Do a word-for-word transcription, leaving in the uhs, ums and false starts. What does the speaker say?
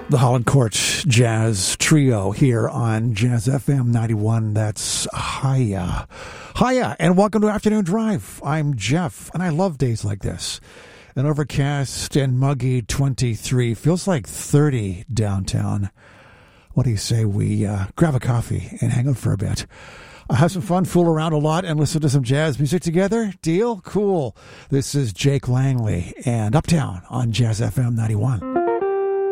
The Holland Court Jazz Trio here on Jazz F M ninety-one. That's Hiya. Hiya, and welcome to Afternoon Drive. I'm Jeff, and I love days like this. An overcast and muggy twenty-three. Feels like thirty downtown. What do you say we uh, grab a coffee and hang out for a bit? Uh, have some fun, fool around a lot, and listen to some jazz music together? Deal? Cool. This is Jake Langley and Uptown on Jazz F M ninety-one.